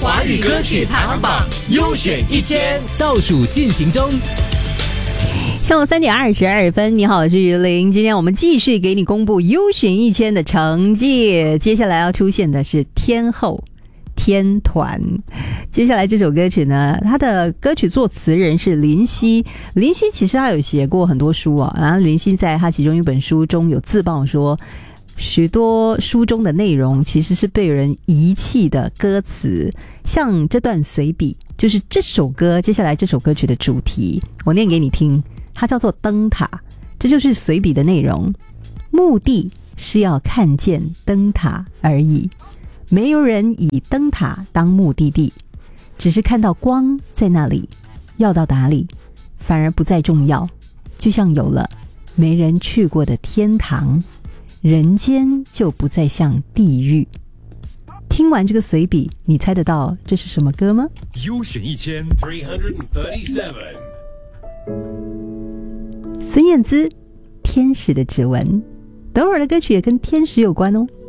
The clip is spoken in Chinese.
华语歌曲排行榜优选1000倒数进行中。 下午3点22分，你好，我是于玲。今天我们继续给你公布优选1000的成绩。接下来要出现的是天后天团。接下来这首歌曲呢，它的歌曲作词人是林夕。林夕其实他有写过很多书啊，然后林夕在他其中一本书中有自曝说，许多书中的内容其实是被人遗弃的歌词，像这段随笔就是这首歌接下来这首歌曲的主题，我念给你听，它叫做灯塔，这就是随笔的内容。目的是要看见灯塔而已，没有人以灯塔当目的地，只是看到光在那里，要到哪里反而不再重要，就像有了没人去过的天堂，人间就不再像地狱。听完这个随笔，你猜得到这是什么歌吗？ 优选1337。 孙燕姿《天使的指纹》，等会儿的歌曲也跟天使有关哦。